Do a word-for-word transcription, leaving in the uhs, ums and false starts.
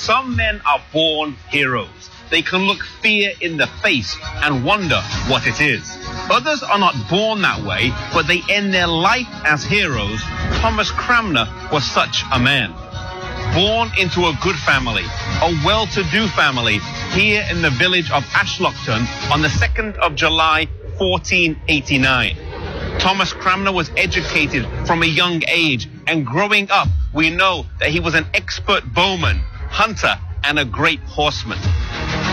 Some men are born heroes. They can look fear in the face and wonder what it is. Others are not born that way, but they end their life as heroes. Thomas Cranmer was such a man. Born into a good family, a well-to-do family, here in the village of Ashlockton on the second of July, fourteen eighty-nine. Thomas Cranmer was educated from a young age, and growing up, we know that he was an expert bowman, hunter, and a great horseman.